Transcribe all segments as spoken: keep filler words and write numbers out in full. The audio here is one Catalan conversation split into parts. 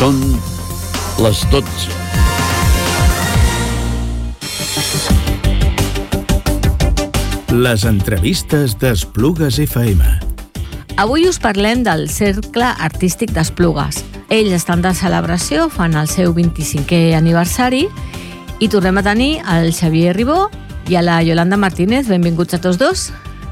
Són les dotze. Les entrevistes d'Esplugues F M. Avui us parlem del Cercle Artístic d'Esplugues. Ells estan de celebració, fan el seu vint-i-cinquè aniversari i tornem a tenir el Xavier Ribó i a la Yolanda Martínez. Benvinguts a tots dos.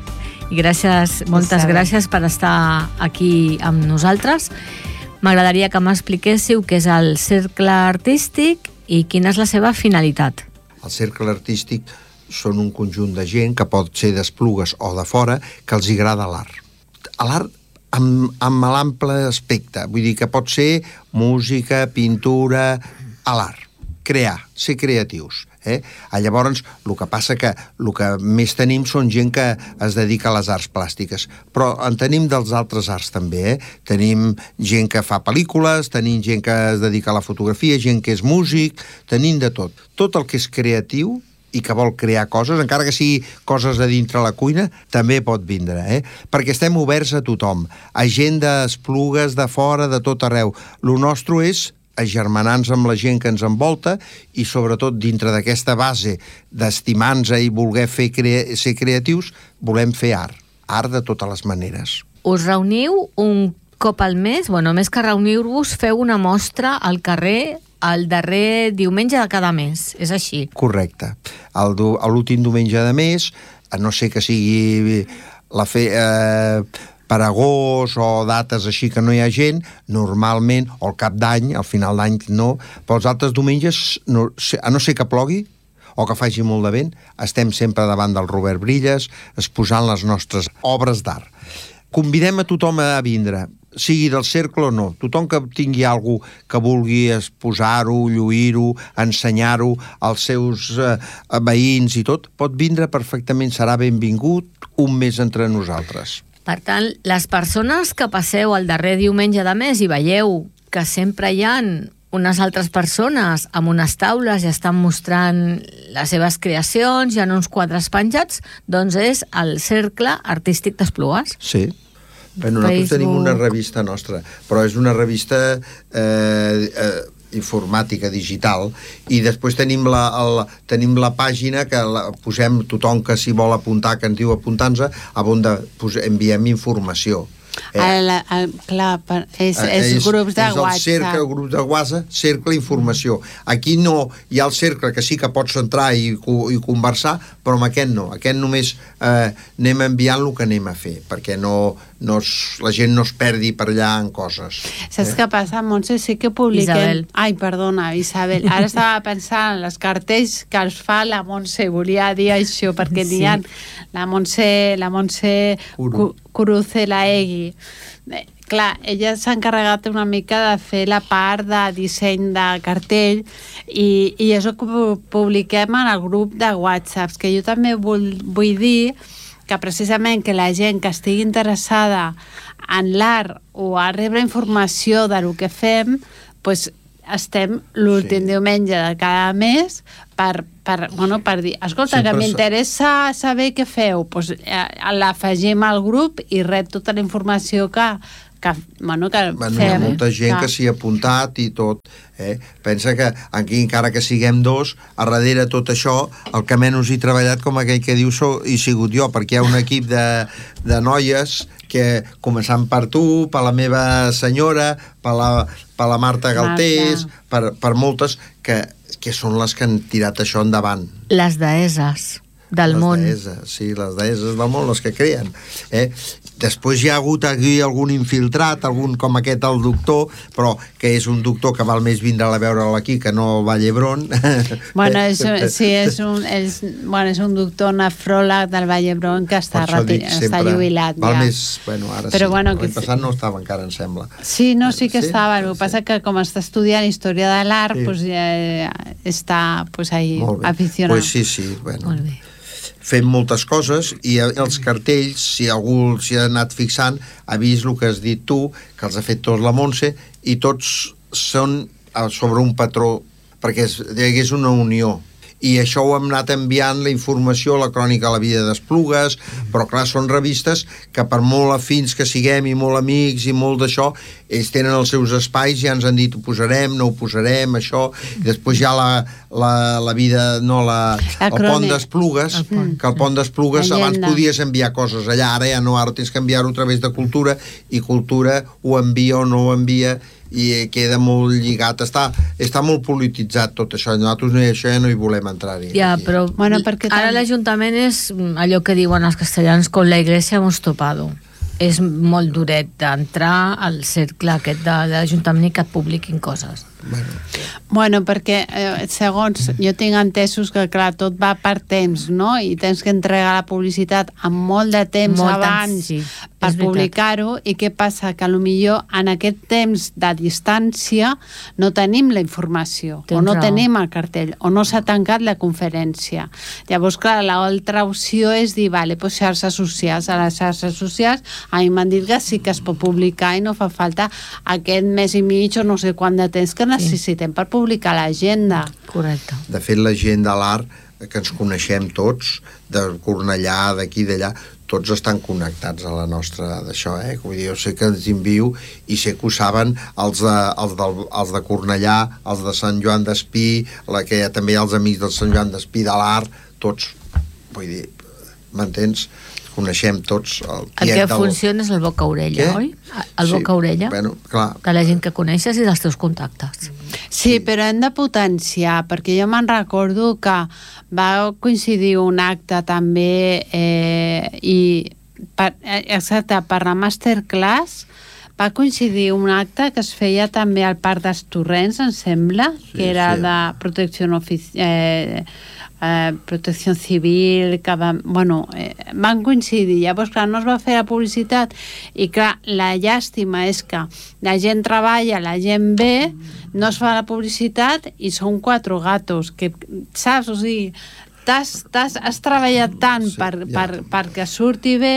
I gràcies, moltes gràcies per estar aquí amb nosaltres. M'agradaria que m'expliquéssiu què és el Cercle Artístic i quina és la seva finalitat. El Cercle Artístic són un conjunt de gent que pot ser d'Esplugues o de fora que els agrada l'art. L'art amb, amb l'ample aspecte, vull dir que pot ser música, pintura, a l'art, crear, ser creatius. Eh? Llavors, el que passa que el que més tenim són gent que es dedica a les arts plàstiques, però en tenim dels altres arts també, eh? Tenim gent que fa pel·lícules, tenim gent que es dedica a la fotografia, gent que és músic, tenim de tot. Tot el que és creatiu i que vol crear coses, encara que sigui coses de dintre la cuina, també pot vindre, eh? Perquè estem oberts a tothom, a gent d'Esplugues, de fora, de tot arreu. Lo nostre és agermanar-nos amb la gent que ens envolta i sobretot dintre d'aquesta base d'estimar-nos i voler fer crea- ser creatius, volem fer art, art de totes les maneres. Us reuniu un cop al mes, bueno, més que reunir-vos, feu una mostra al carrer el darrer diumenge de cada mes, és així? Correcte. El du- l'últim diumenge de mes, a no ser que sigui la fe... Eh, per agost o dates així que no hi ha gent, normalment, o al cap d'any, al final d'any no, però els altres diumenges, no, a no ser que plogui o que faci molt de vent, estem sempre davant del Robert Brilles exposant les nostres obres d'art. Convidem a tothom a vindre, sigui del cercle o no. Tothom que tingui alguna que vulgui exposar-ho, lluir-ho, ensenyar-ho als seus eh, veïns i tot, pot vindre perfectament, serà benvingut un mes entre nosaltres. Per tant, les persones que passeu el darrer diumenge de mes i veieu que sempre hi ha unes altres persones amb unes taules i estan mostrant les seves creacions, hi ha uns quadres penjats, doncs és el Cercle Artístic d'Esplugues. Sí. Bé, nosaltres Facebook. Tenim una revista nostra, però és una revista eh, eh, informàtica, digital, i després tenim la, el, tenim la pàgina que la posem tothom que s'hi vol apuntar, que ens diu apuntar-nos, on de, pos, enviem informació. Eh, el, el, clar, és, és, és grups de és el WhatsApp. Cercle, grups de WhatsApp, cercle informació. Aquí no hi ha el cercle que sí que pots entrar i, i conversar, però amb aquest no. Aquest només eh, anem enviant el que anem a fer, perquè no, no es, la gent no es perdi per allà en coses. Saps eh? què passa, Montse? Sí que publiquem... Isabel. Ai, perdona, Isabel. Ara estava pensant en les cartells que els fa la Montse. Volia dir això, perquè sí. N'hi ha la Montse, la Montse Curu. Curuce la Egui. Eh, clar, ella s'ha encarregat una mica de fer la part de disseny de cartell i, i això que publiquem en el grup de WhatsApp, que jo també vull, vull dir que precisament que la gent que estigui interessada en l'art o a rebre informació de lo que fem, pues, estem l'últim sí. diumenge de cada mes per, per, bueno, per dir, escolta, sí, que m'interessa saber què feu, pues, eh, l'afegim al grup i rep tota la informació que, que, bueno, que bueno, fem. Hi ha molta gent que, que s'hi ha apuntat i tot. Eh? Pensa que aquí, encara que siguem dos, a darrere tot això, el que menys he treballat, com aquell que diu, so, he sigut jo, perquè hi ha un equip de, de noies que, començant per tu, per la meva senyora, per la, per la Marta Galtés, per, per moltes, que, que són les que han tirat això endavant. Les deeses del les món. Deeses, sí, les deeses del món, les que creen. Eh? Després hi ha hagut aquí algun infiltrat, algun com aquest, el doctor, però que és un doctor que val més vindre a veure'l aquí que no va a Llebron. Bueno, és, sí, és un, és, bueno, és un doctor nefròleg del Vall d'Hebron que està, reti, està jubilat. Val ja. més, bueno, ara però sí. Bueno, l'any passat no estava encara, em sembla. Sí, no, sí que sí? estava. El que sí. passa que com està estudiant història de l'art, sí. pues, ja està pues, ahí aficionat. Pues sí, sí, bueno. Molt bé. Fem moltes coses i els cartells, si algú s'hi ha anat fixant, ha vist el que has dit tu, que els ha fet tots la Montse, i tots són sobre un patró, perquè hi hagués una unió. i això ho hem anat enviant, la informació, la crònica de la vida d'Esplugues, però clar, són revistes que per molt afins que siguem i molt amics i molt d'això, ells tenen els seus espais, ja ens han dit ho posarem, no ho posarem, això, i després hi ha la, la, la vida, no, la, el pont d'Esplugues, que el pont d'Esplugues abans podies enviar coses allà, ara ja no, ara tens que enviar-ho a través de Cultura, i Cultura ho envia o no ho envia, i queda molt lligat, està, està molt polititzat tot això, nosaltres no, això ja no hi volem entrar-hi. Ja, però bueno, ara l'Ajuntament és allò que diuen els castellans, con la iglesia hemos topado. És molt duret d'entrar al cercle aquest de, de l'Ajuntament i que et publiquin coses. Bueno, bueno perquè eh, segons jo tinc entesos que clar, tot va per temps, no? I tens que entregar la publicitat amb molt de temps molt abans sí, per publicar-ho, i què passa? Que potser en aquest temps de distància no tenim la informació, tens o no raó. Tenim el cartell, o no s'ha tancat la conferència. Llavors, clar, l'altra opció és dir, vale, doncs xarxes socials, a les xarxes socials a mi m'han dit que sí que es pot publicar i no fa falta aquest mes i mig o no sé quant de temps que necessitem per publicar l'agenda. Correcte. De fet, la gent de l'art, que ens coneixem tots, de Cornellà, d'aquí, d'allà, tots estan connectats a la nostra d'això, eh? Vull dir, jo sé que ens envio i sé que ho saben els de, els del, els de Cornellà, els de Sant Joan d'Espí, la que hi ha també els amics del Sant Joan d'Espí de l'art, tots, vull dir, m'entens? Coneixem tots el el que del... funciona és el boca-orella, oi? El sí, boca-orella, bueno, clar. De la gent que coneixes i dels teus contactes. Sí, sí, però hem de potenciar, perquè jo me'n recordo que va coincidir un acte també eh, i per, exacte, per la masterclass va coincidir un acte que es feia també al Parc dels Torrents, em sembla, sí, que era sí. de protecció oficial... Eh, Eh, protecció civil, que van, bueno, eh, van coincidir. Llavors, clar, no es va fer la publicitat i, clar, la llàstima és que la gent treballa, la gent ve, no es fa la publicitat i són quatre gatos, que, saps? O sigui, t'has, t'has, has treballat tant sí, per, ja. per, perquè surti bé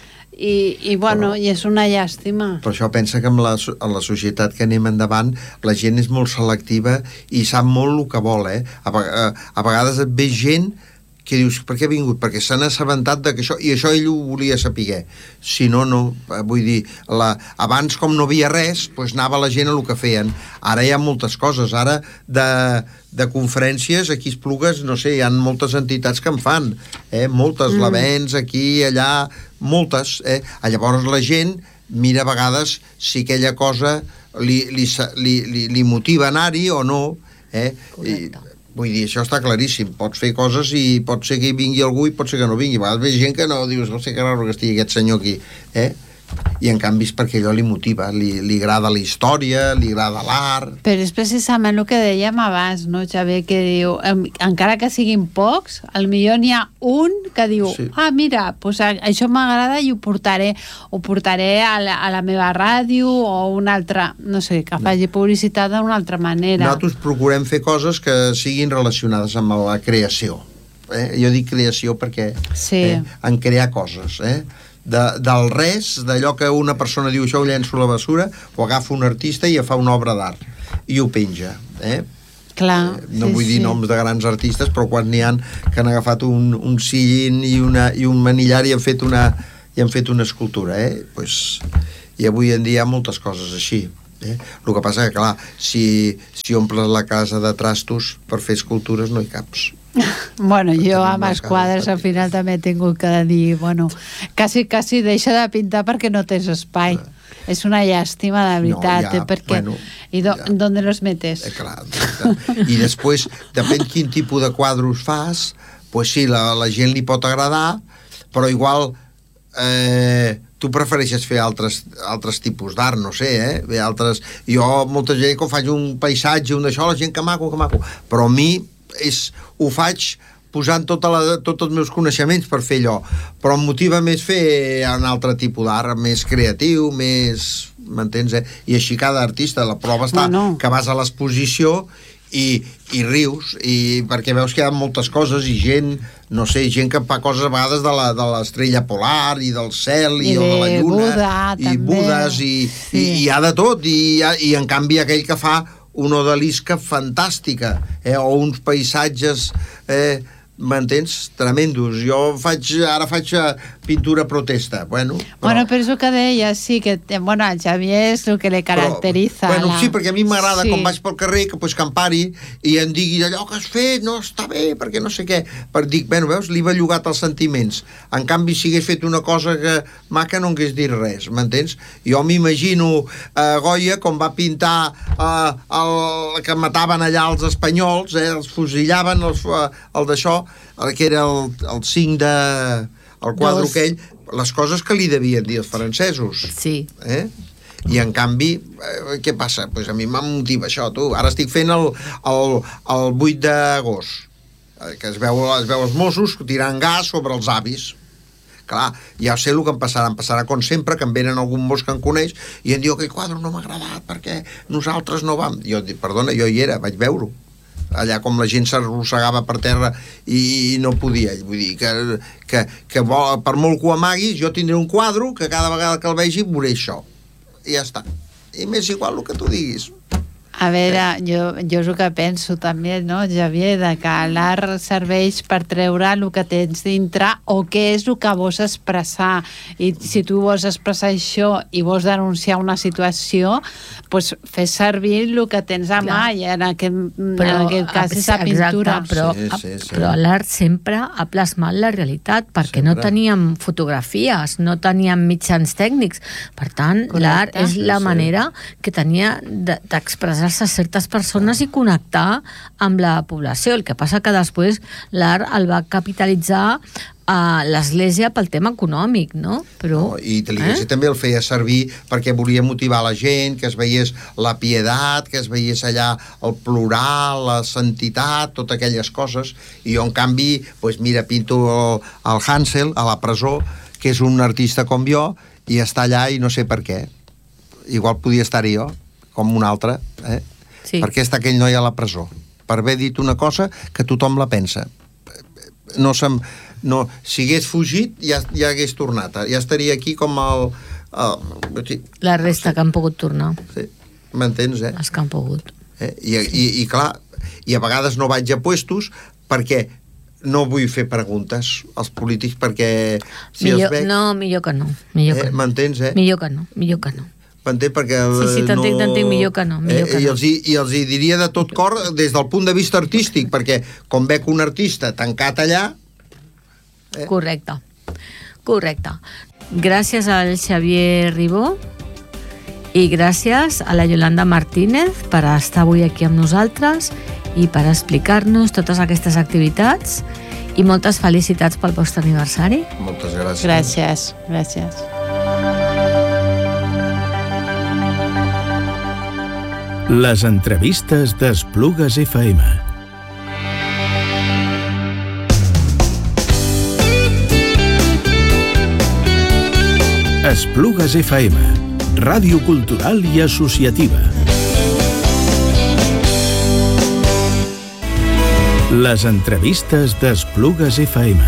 i, i bueno, però, i és una llàstima. Per això pensa que amb la, en la societat que anem endavant la gent és molt selectiva i sap molt el que vol, eh? A, a, a vegades et ve gent que dius, per què ha vingut? Perquè s'han assabentat de que això, i això ell ho volia saber. Si no, no. Vull dir, la, abans com no havia res, doncs anava la gent a el que feien. Ara hi ha moltes coses. Ara de, de conferències, aquí a Esplugues, no sé, hi ha moltes entitats que en fan. Eh? Moltes, mm. l'Avens, aquí, allà, moltes. Eh? Llavors la gent mira a vegades si aquella cosa li, li, li, li, li motiva anar-hi o no. Eh? Correcte. I, vull dir, això està claríssim. Pots fer coses i pot ser que hi vingui algú i pot ser que no vingui. A vegades ve gent que no, dius, no sé que raro que estigui aquest senyor aquí. Eh? I en canvi és perquè allò li motiva, li, li agrada la història, li agrada l'art. Però és precisament el que dèiem abans, no, Xavier, que diu, encara que siguin pocs, al millor n'hi ha un que diu, sí. ah, mira, pues, això m'agrada i ho portaré, ho portaré a la, a la meva ràdio o una altra, no sé, que faci no. publicitat d'una altra manera. Nosaltres procurem fer coses que siguin relacionades amb la creació. Eh? Jo dic creació perquè sí. eh, en crear coses, eh? De, del res, d'allò que una persona diu això ho llenço a la bessura, ho agafa un artista i fa una obra d'art i ho penja, eh? Clar, eh, no sí, vull dir sí. noms de grans artistes, però quan n'hi ha que han agafat un, un sillín i, una, i un manillar i han fet una, i han fet una escultura, eh? Pues, i avui en dia hi ha moltes coses així. Eh? El que passa que, clar, si, si omples la casa de trastos per fer escultures no hi caps. Bueno, jo amb els quadres al final també he tingut que dir, bueno, quasi, quasi deixa de pintar perquè no tens espai. Eh. És una llàstima, de veritat, no, ja, eh, perquè... Bueno, I do, ja. ¿Dónde los metes? Eh, clar, i després, depèn quin tipus de quadros fas, pues sí, la, la gent li pot agradar, però igual eh, tu prefereixes fer altres, altres tipus d'art, no sé, eh? Altres, jo, molta gent, quan faig un paisatge, un d'això, la gent que maco, que maco, però a mi és, ho faig posant tota la, tots els meus coneixements per fer allò, però em motiva més fer un altre tipus d'art, més creatiu, més, m'entens, eh? I així cada artista, la prova està no, no. que vas a l'exposició i, i rius, i perquè veus que hi ha moltes coses i gent, no sé, gent que fa coses a vegades de la, de l'estrella polar i del cel i, I de la lluna Buda, i també. Budes i, sí. i, i hi ha de tot i, i en canvi aquell que fa una odalisca fantàstica, eh? O uns paisatges... Eh? M'entens? Tremendos. Jo faig, ara faig pintura protesta. Bueno, però... Bueno, però és el que deia, sí, que bueno, el Xavier és el que le caracteritza. Però, bueno, la... sí, perquè a mi m'agrada, sí. quan vaig pel carrer, que, pues, que em pari i em digui allò que has fet no està bé, perquè no sé què. Per dic, bueno, veus, li va llogat els sentiments. En canvi, si hagués fet una cosa que maca no hagués dit res, m'entens? Jo m'imagino eh, Goya com va pintar eh, el que mataven allà els espanyols, eh, els fusillaven, els, el d'això, que era el, el cinc de... el quadre aquell, les coses que li devien dir els francesos. Sí. Eh? I en canvi, eh, què passa? Pues a mi m'ha motiva això, tu. Ara estic fent el, el, el vuit d'agost, que es veu, es veu els Mossos tirant gas sobre els avis. Clar, ja sé el que em passarà. Em passarà com sempre, que em venen algun mos que em coneix i em diu que aquell quadre no m'ha agradat perquè nosaltres no vam... Jo dic, perdona, jo hi era, vaig veure-ho. Allà com la gent s'arrossegava per terra i no podia, vull dir que, que, que vol, per molt que ho amaguis jo tindré un quadre que cada vegada que el vegi veuré això, i ja està, i m'és igual el que tu diguis. A veure, jo, jo és el que penso també, no, Xavier, de que l'art serveix per treure el que tens dintre o què és el que vols expressar. I si tu vols expressar això i vols denunciar una situació, pues fes servir el que tens a mà, i en aquest, però, en aquest cas és la pintura. Exacte, però, sí, sí, sí. però l'art sempre ha plasmat la realitat, perquè sempre. No teníem fotografies, no teníem mitjans tècnics. Per tant, correcte. L'art és la sí, manera sí. que tenia d'expressar a certes persones i connectar amb la població. El que passa que després l'art el va capitalitzar a l'Església pel tema econòmic, no? Però, no, i l'Església eh? també el feia servir perquè volia motivar la gent, que es veiés la piedat, que es veiés allà el plural, la santitat, totes aquelles coses. I jo, en canvi, pues mira, pinto el, el Hansel a la presó, que és un artista com jo, i està allà i no sé per què. Igual podia estar-hi jo, com un altre, eh? Sí. Per què està aquell noi a la presó? Per haver dit una cosa que tothom la pensa. No se'm, no, si hagués fugit ja, ja hagués tornat, ja estaria aquí com el... el la resta no sé. Que han pogut tornar. Sí. M'entens, eh? Els que han pogut. Eh? I, i, I clar, i a vegades no vaig a puestos perquè no vull fer preguntes als polítics perquè si millor, els veig... No, millor que no. Millor eh? que no. M'entens, eh? Millor que no, millor que no. M'entén? Perquè sí, sí, t'entenc, no... t'entenc, millor que no. Millor que eh, no. I, els hi, I els hi diria de tot cor des del punt de vista artístic, perquè com veig un artista tancat allà... Eh? Correcte, correcte. Gràcies al Xavier Ribó i gràcies a la Yolanda Martínez per estar avui aquí amb nosaltres i per explicar-nos totes aquestes activitats i moltes felicitats pel vostre aniversari. Moltes gràcies. Gràcies, gràcies. Les entrevistes d'Esplugues F M. Esplugues F M, ràdio cultural i associativa. Les entrevistes d'Esplugues F M.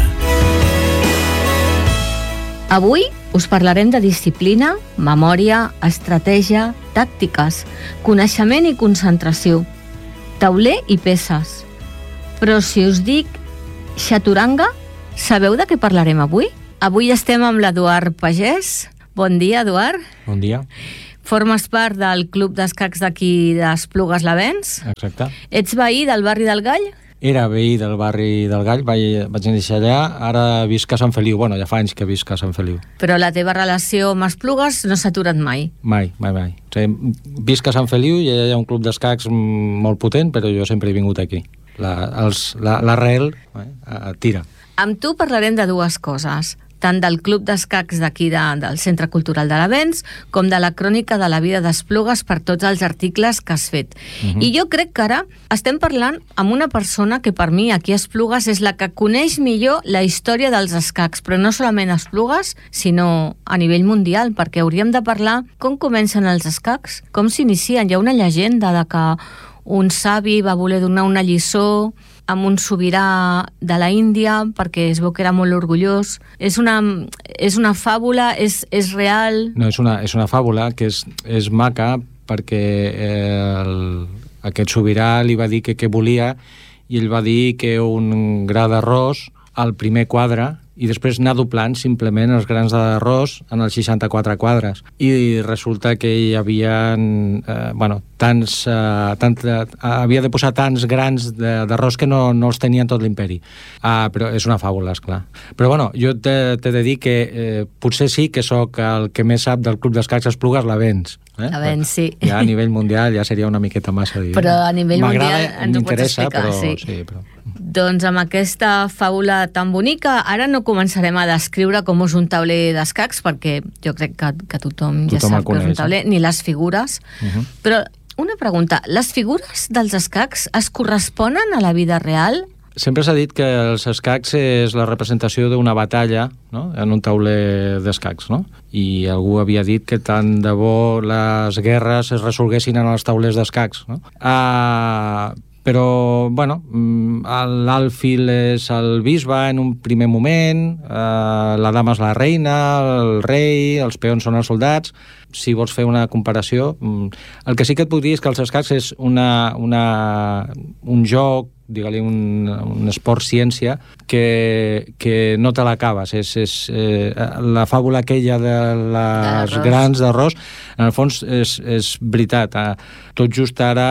Avui us parlarem de disciplina, memòria, estratègia, tàctiques, coneixement i concentració, tauler i peces. Però si us dic xaturanga, sabeu de què parlarem avui? Avui estem amb l'Eduard Pagès. Bon dia, Eduard. Bon dia. Formes part del club d'escacs d'aquí d'Esplugues l'Avenç. Exacte. Ets veí del barri del Gall? Era veí del barri del Gall, vaig, vaig néixer allà, ara visc a Sant Feliu. Bueno, ja fa anys que visc a Sant Feliu. Però la teva relació amb Esplugues no s'ha aturat mai? Mai, mai, mai. O sigui, visc a Sant Feliu i allà hi ha un club d'escacs molt potent, però jo sempre he vingut aquí. L'arrel la, eh, tira. Amb tu parlarem de dues coses, tant del Club d'Escacs d'aquí de, del Centre Cultural de l'Avenç, com de la crònica de la vida d'Esplugues per tots els articles que has fet. Uh-huh. I jo crec que ara estem parlant amb una persona que per mi aquí a Esplugues és la que coneix millor la història dels escacs, però no solament a Esplugues, sinó a nivell mundial, perquè hauríem de parlar com comencen els escacs, com s'inicien. Hi ha una llegenda de que un savi va voler donar una lliçó amb un sobirà de la Índia perquè es veu que era molt orgullós. És una, és una fàbula? És, és real? No, és una, és una fàbula que és, és maca perquè el, aquest sobirà li va dir que què volia i ell va dir que un gra d'arròs al primer quadre i després anar doblant simplement els grans d'arròs en els seixanta-quatre quadres. I resulta que hi havia eh, bueno, tants, eh, tant, eh, havia de posar tants grans d'arròs que no, no els tenien tot l'imperi. Ah, però és una fàbula, esclar. Però bueno, jo t'he de dir que eh, potser sí que sóc el que més sap del Club d'Escacs Esplugues l'Avenç. Eh? L'Avenç, sí. Ja a nivell mundial ja seria una miqueta massa dir. Però a nivell mundial ens ho pots explicar, però, sí. sí però... Doncs amb aquesta fàbula tan bonica, ara no començarem a descriure com és un tauler d'escacs, perquè jo crec que, que tothom, tothom ja sap que és un tauler, ni les figures. Uh-huh. Però una pregunta, les figures dels escacs es corresponen a la vida real? Sempre s'ha dit que els escacs és la representació d'una batalla, no?, en un tauler d'escacs, no? I algú havia dit que tant de bo les guerres es resolguessin en els taulers d'escacs, no? Ah... Però, bueno, l'alfil és el bisbe en un primer moment, eh, la dama és la reina, el rei, els peons són els soldats. Si vols fer una comparació, el que sí que et puc dir és que els escacs és una, una, un joc, digue-li un, un esport ciència, que, que no te l'acabes. És, és, eh, la fàbula aquella de les grans d'arròs, en el fons és, és veritat. Eh, tot just ara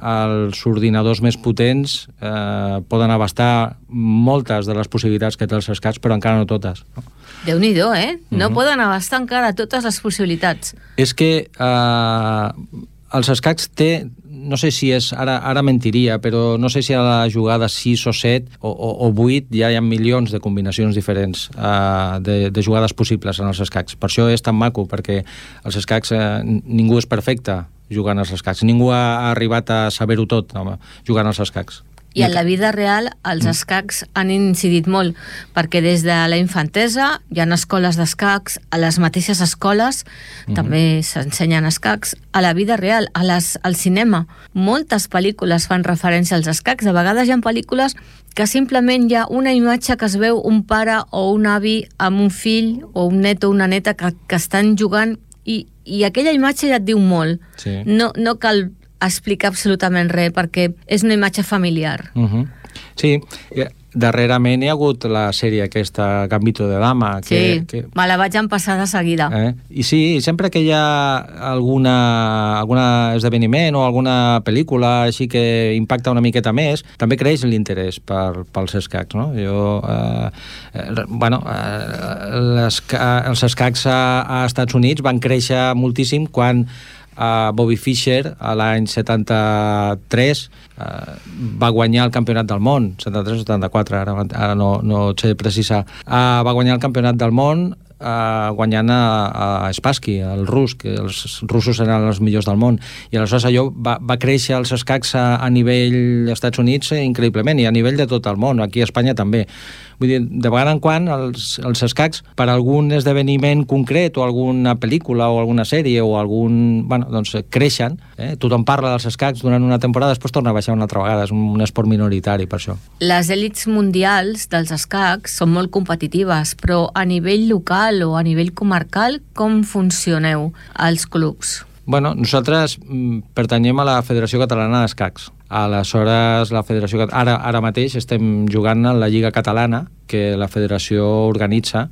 els ordinadors més potents eh, poden abastar moltes de les possibilitats que té els escacs, però encara no totes. No? Déu-n'hi-do, eh? No uh-huh. poden abastar encara totes les possibilitats. És que eh, els escacs té... No sé si és, ara, ara mentiria, però no sé si a la jugada sis o set o, o, o vuit ja hi ha milions de combinacions diferents uh, de, de jugades possibles en els escacs. Per això és tan maco, perquè els escacs, uh, ningú és perfecte jugant als escacs. Ningú ha arribat a saber-ho tot home, jugant als escacs. I en la vida real els escacs han incidit molt, perquè des de la infantesa hi ha escoles d'escacs, a les mateixes escoles mm-hmm. també s'ensenyen escacs, a la vida real, a les, al cinema. Moltes pel·lícules fan referència als escacs, de vegades hi ha pel·lícules que simplement hi ha una imatge que es veu un pare o un avi amb un fill o un net o una neta que, que estan jugant i, i aquella imatge ja et diu molt. Sí. No, no cal explica absolutament res, perquè és una imatge familiar. Uh-huh. Sí, darrerament hi ha hagut la sèrie aquesta Gambito de Dama. Que, sí, que... me la vaig empassar de seguida. Eh? I sí, sempre que hi ha alguna, alguna esdeveniment o alguna pel·lícula així que impacta una miqueta més, també creix l'interès per, pels escacs, no? Jo, eh, eh, bueno, eh, les, els escacs a, a Estats Units van créixer moltíssim quan Uh, Bobby Fischer, a l'any setanta-tres, uh, va guanyar el campionat del món, setanta-tres o setanta-quatre, ara, ara no, no sé precisar. Uh, va guanyar el campionat del món uh, guanyant a, a Spassky, el rus, que els russos eren els millors del món. I aleshores allò va, va créixer els escacs a, a nivell dels Estats Units eh, increïblement, i a nivell de tot el món, aquí a Espanya també. Vull dir, de vegada en quan els, els escacs, per algun esdeveniment concret o alguna pel·lícula o alguna sèrie o algun... Bueno, doncs creixen, eh? Tothom parla dels escacs durant una temporada, després torna a baixar una altra vegada, és un, un esport minoritari per això. Les èlits mundials dels escacs són molt competitives, però a nivell local o a nivell comarcal, com funcioneu als clubs? Bueno, nosaltres mm, pertanyem a la Federació Catalana d'Escacs. Aleshores, la Federació... Ara, ara mateix estem jugant en la Lliga Catalana, que la Federació organitza,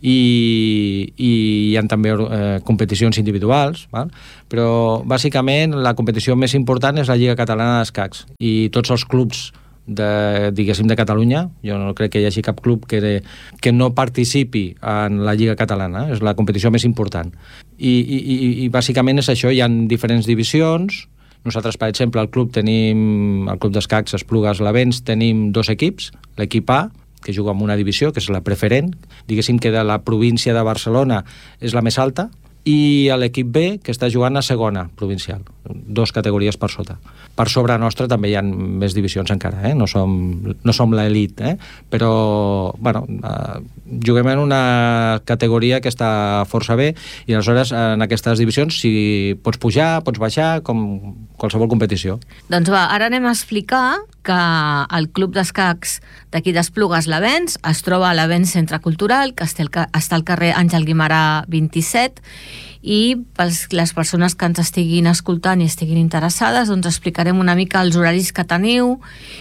i, i hi ha també eh, competicions individuals, val? Però bàsicament la competició més important és la Lliga Catalana d'Escacs, i tots els clubs de, diguéssim, de Catalunya, jo no crec que hi hagi cap club que, de, que no participi en la Lliga Catalana, és la competició més important. I, i, i, i bàsicament és això, hi ha diferents divisions. Nosaltres, per exemple, al club tenim, el club d'escacs Esplugues l'Avenç, tenim dos equips, l'equip A, que juga en una divisió, que és la preferent, diguéssim que de la província de Barcelona és la més alta, i l'equip B, que està jugant a segona provincial, dos categories per sota. Per sobre nostra també hi ha més divisions encara, eh? no som, no som l'elit, eh? Però bueno, eh, juguem en una categoria que està força bé, i aleshores en aquestes divisions si pots pujar, pots baixar, com qualsevol competició. Doncs va, ara anem a explicar que el Club d'Escacs d'aquí d'Esplugues l'Avenç es troba a l'Avenç Centre Cultural, que està al carrer Àngel Guimerà vint-i-set, i per les persones que ens estiguin escoltant i estiguin interessades, doncs explicarem una mica els horaris que teniu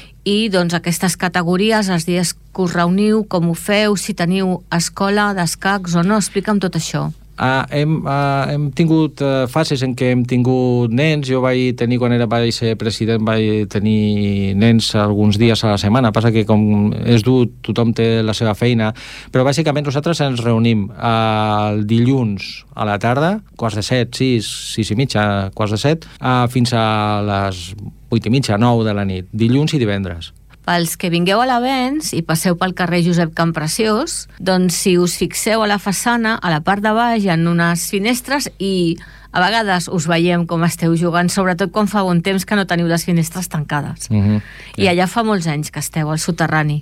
i doncs aquestes categories, els dies que us reuniu, com ho feu, si teniu escola d'escacs o no, explica'm tot això. Uh, hem, uh, hem tingut uh, fases en què hem tingut nens. Jo vaig tenir, quan era vaig ser president, vaig tenir nens alguns dies a la setmana. Passa que com és dur, tothom té la seva feina, però bàsicament nosaltres ens reunim el dilluns a la tarda, quarts de set, sis, sis i mitja, quarts de set, uh, fins a les vuit i mitja, nou de la nit, dilluns i divendres. Pels que vingueu a l'Avenç i passeu pel carrer Josep Campreciós, doncs si us fixeu a la façana, a la part de baix hi ha unes finestres i a vegades us veiem com esteu jugant, sobretot quan fa bon temps que no teniu les finestres tancades. Uh-huh. I allà fa molts anys que esteu, al soterrani.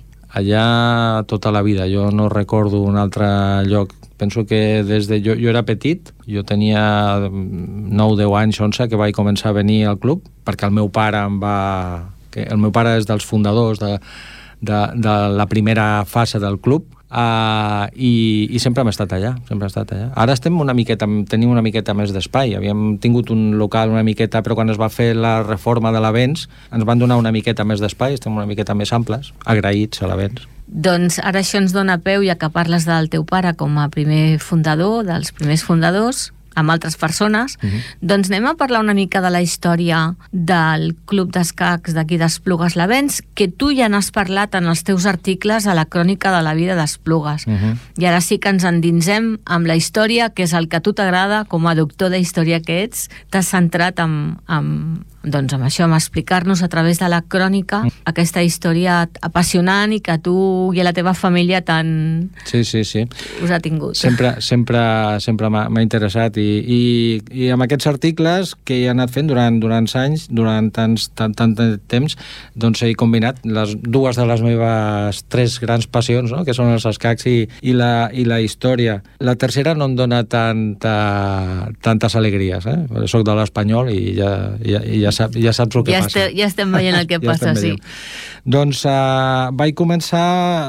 Allà tota la vida, jo no recordo un altre lloc. Penso que des de... Jo, jo era petit, jo tenia nou, deu anys, onze, que vaig començar a venir al club, perquè el meu pare em va... que el meu pare és dels fundadors de, de, de la primera fase del club, uh, i, i sempre hem estat allà, sempre hem estat allà. Ara estem una miqueta, tenim una miqueta més d'espai, havíem tingut un local una miqueta, però quan es va fer la reforma de l'Avenç ens van donar una miqueta més d'espai, estem una miqueta més amples, agraïts a l'Avenç. Doncs ara això ens dona peu, ja que parles del teu pare com a primer fundador, dels primers fundadors, amb altres persones, uh-huh. doncs anem a parlar una mica de la història del Club d'Escacs d'aquí d'Esplugues l'Avenç, que tu ja n'has parlat en els teus articles a la crònica de la vida d'Esplugues. Uh-huh. I ara sí que ens endinsem amb la història, que és el que a tu t'agrada, com a doctor de història que ets, t'has centrat en, en, doncs amb això, amb explicar-nos a través de la crònica uh-huh. aquesta història apassionant i que tu i la teva família tant sí, sí, sí. us ha tingut. Sempre, sempre, sempre m'ha, m'ha interessat i, i, i amb aquests articles que he anat fent durant, durant anys, durant tants, tant, tant temps, doncs he combinat les dues de les meves tres grans passions, no? Que són els escacs i, i, la, i la història. La tercera no em dona tanta, tantes alegries, eh? Soc de l'Espanyol i ja, ja, ja, sap, ja saps el que ja passa. Este, ja estem veient el que ja passa, sí. Doncs uh, vaig començar...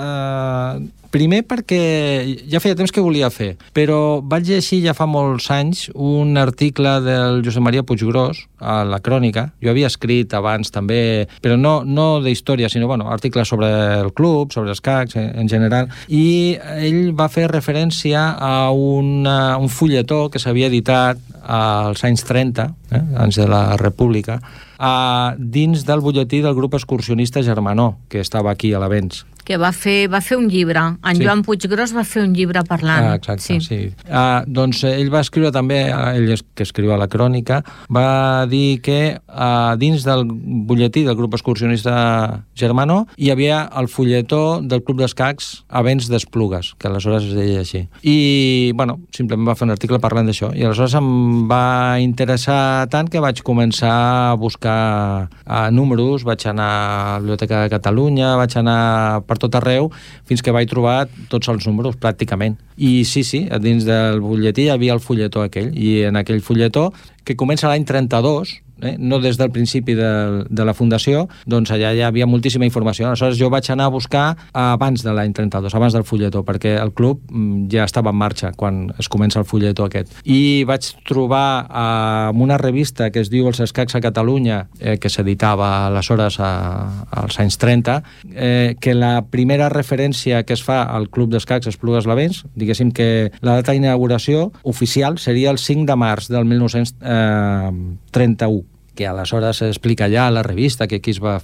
Uh, Primer perquè ja feia temps que volia fer, però vaig llegir ja fa molts anys un article del Josep Maria Puiggròs a la Crònica. Jo havia escrit abans també, però no, no d'història, sinó bueno, articles sobre el club, sobre escacs en general, i ell va fer referència a una, un fulletó que s'havia editat als anys trenta, eh, anys de la República, a, dins del butlletí del grup excursionista Germanó, que estava aquí a l'Avenç. Que va fer, va fer un llibre. En sí. Joan Puiggròs va fer un llibre parlant. Ah, exacte, sí. sí. Uh, doncs ell va escriure també, ell que escriu a la Crònica, va dir que uh, dins del butlletí del grup excursionista Germanó hi havia el fulletó del Club d'Escacs Avenç d'Esplugues, que aleshores es deia així. I, bueno, simplement va fer un article parlant d'això. I aleshores em va interessar tant que vaig començar a buscar uh, números, vaig anar a la Biblioteca de Catalunya, vaig anar per tot arreu, fins que vaig trobar tots els números, pràcticament. I sí, sí, dins del butlletí hi havia el fulletó aquell, i en aquell fulletó, que comença l'any trenta-dos, eh, no des del principi de, de la fundació, doncs allà hi havia moltíssima informació. Aleshores jo vaig anar a buscar abans de l'any trenta-dos, abans del fulletó, perquè el club ja estava en marxa quan es comença el fulletó aquest. I vaig trobar eh, una revista que es diu Els Escacs a Catalunya, eh, que s'editava aleshores a, als anys trenta, eh, que la primera referència que es fa al Club d'Escacs Esplugues l'Avenç, diguéssim que la data d'inauguració oficial seria el cinc de març del mil nou-cents trenta-u, que aleshores s'explica allà a la revista que aquí es va